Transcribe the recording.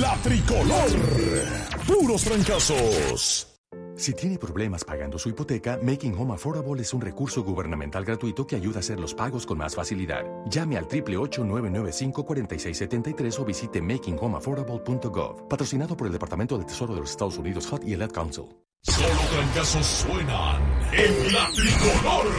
La Tricolor. Puros trancazos. Si tiene problemas pagando su hipoteca, Making Home Affordable es un recurso gubernamental gratuito que ayuda a hacer los pagos con más facilidad. Llame al 888-995-4673 o visite makinghomeaffordable.gov. Patrocinado por el Departamento del Tesoro de los Estados Unidos, HUD y el Ad Council. Solo trancazos suenan en La Tricolor.